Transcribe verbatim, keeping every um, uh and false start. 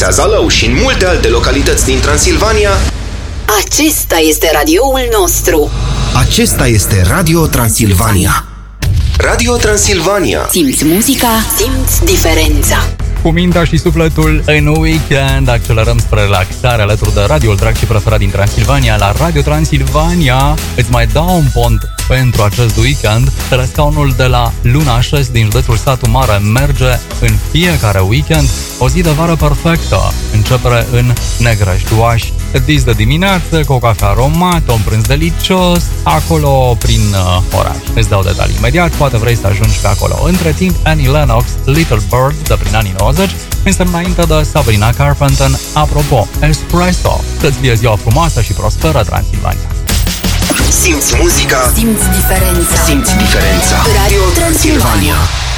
Constanța, Zalău și în multe alte localități din Transilvania, acesta este radioul nostru. Acesta este Radio Transilvania. Radio Transilvania. Simți muzica, simți diferența. Cu mintea și sufletul în weekend accelerăm spre relaxare alături de radioul drag și preferat din Transilvania. La Radio Transilvania îți mai dau un pont pentru acest weekend. Telescaunul de la Luna Șes din județul Satu Mare merge în fiecare weekend. O zi de vară perfectă, începere în Negrești-Oași, dis de dimineață, cu o cafea aromată, un prânz delicios, acolo prin uh, oraș. Îți dau detalii imediat, poate vrei să ajungi pe acolo. Între timp, Annie Lennox, Little Bird, de prin anii nouăzeci, însă înainte de Sabrina Carpenter, apropo, Espresso. Să-ți fie ziua frumoasă și prosperă, Transilvania. Simți muzica, simți diferența. Simți diferența. Radio Transilvania.